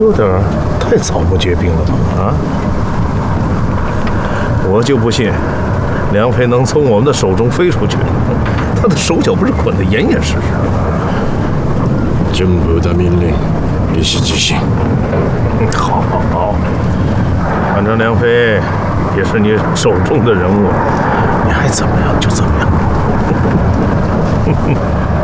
有点太草木皆兵了吧？啊！我就不信梁飞能从我们的手中飞出去，他的手脚不是捆得严严实实的。 军部的命令，必须执行。 好，反正梁飞也是你手中的人物，你爱怎么样就怎么样。